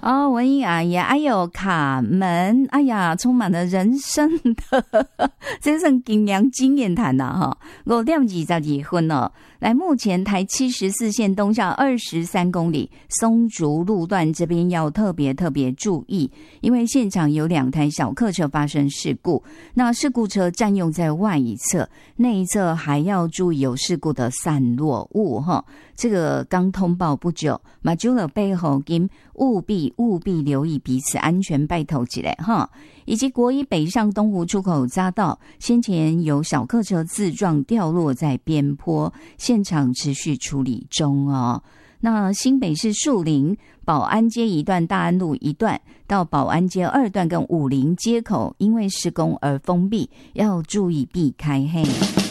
哦，文英阿姨，哎呦，卡门，哎呀，充满了人生的这算经验谈呐哈。5点22分哦，来，目前台74线东向23公里松竹路段这边要特别注意，因为现场有2台小客车发生事故，那事故车占用在外一侧，内一侧还要注意有事故的散落物哈。这个刚通报不久，马祖了背后跟务必留意彼此安全，拜托起来哈。以及国一北上东湖出口匝道，先前有小客车自撞掉落在边坡，现场持续处理中哦。那新北市树林保安街一段、大安路一段到保安街2段跟武林街口，因为施工而封闭，要注意避开嘿。